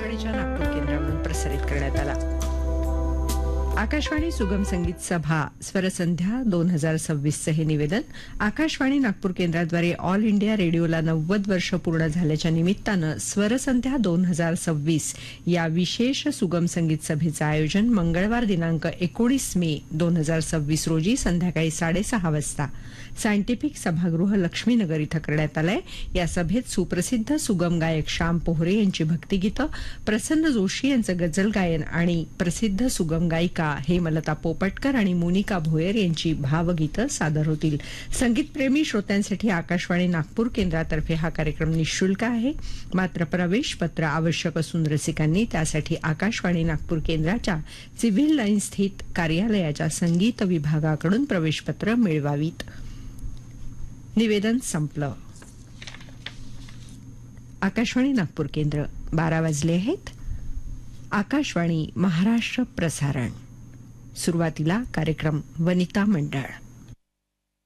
आकाशवाणीच्या नागपूर केंद्रावरून प्रसारित करण्यात आला. आकाशवाणी सुगम संगीत सभा स्वरसंध्या 2026चं हे निवेदन आकाशवाणी नागपूर केंद्राद्वारे ऑल इंडिया रेडिओला 90 वर्ष पूर्ण झाल्याच्या निमित्तानं स्वरसंध्या 2026 या विशेष सुगम संगीत सभेचं आयोजन मंगळवार दिनांक 19 मे 2026 रोजी संध्याकाळी 6:30 वाजता सायंटिफिक सभागृह लक्ष्मीनगर इथं करण्यात आलंय. या सभेत सुप्रसिद्ध सुगम गायक श्याम पोहरे यांची भक्तिगीतं, प्रसन्न जोशी यांचं गझल गायन आणि प्रसिद्ध सुगम गायिका हेमलता पोपटकर आणि मोनिका भोयर यांची भावगीतं सादर होतील. संगीतप्रेमी श्रोत्यांसाठी आकाशवाणी नागपूर केंद्रातर्फे हा कार्यक्रम निःशुल्क आहे. मात्र प्रवेशपत्र आवश्यक असून रसिकांनी त्यासाठी आकाशवाणी नागपूर केंद्राच्या सिव्हिल लाईन स्थित कार्यालयाच्या संगीत विभागाकडून प्रवेशपत्र मिळवावीत. निवेदन संपलं. आकाशवाणी नागपूर केंद्र 12 वाजले आहेत. आकाशवाणी महाराष्ट्र प्रसारण. सुरुवातीला कार्यक्रम वनिता मंडळ.